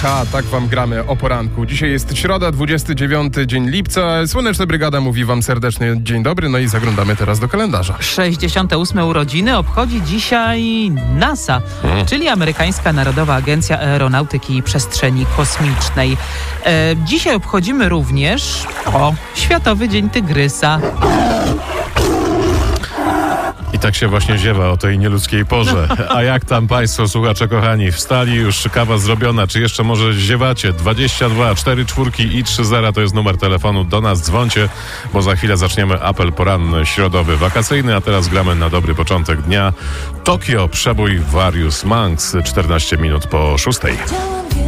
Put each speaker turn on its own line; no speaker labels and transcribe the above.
Aha, tak wam gramy o poranku. Dzisiaj jest środa, 29 dzień lipca. Słoneczna Brygada mówi wam serdecznie dzień dobry, no i zaglądamy teraz do kalendarza.
68 urodziny obchodzi dzisiaj NASA, czyli Amerykańska Narodowa Agencja Aeronautyki i Przestrzeni Kosmicznej. Dzisiaj obchodzimy również Światowy Dzień Tygrysa.
I tak się właśnie ziewa o tej nieludzkiej porze. A jak tam państwo, słuchacze kochani? Wstali już, kawa zrobiona, czy jeszcze może ziewacie? 22 4 4 i 30 to jest numer telefonu. Do nas dzwońcie, bo za chwilę zaczniemy apel poranny, środowy, wakacyjny, a teraz gramy na dobry początek dnia. Tokio, przebój Various Monks, 14 minut po 6.